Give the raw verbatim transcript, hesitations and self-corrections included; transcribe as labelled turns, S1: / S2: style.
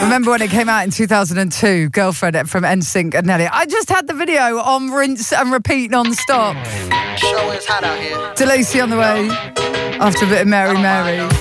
S1: Remember when it came out in two thousand two, Girlfriend from N Sync and Nelly? I just had the video on rinse and repeat non-stop.
S2: Show is hot out here.
S1: DeLacy on the way after a bit of Mary Mary.